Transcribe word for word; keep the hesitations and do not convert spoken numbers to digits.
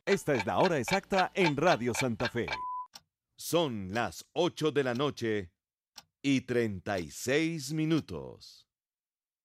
Esta es la hora exacta en Radio Santa Fe. Son las ocho de la noche y treinta y seis minutos.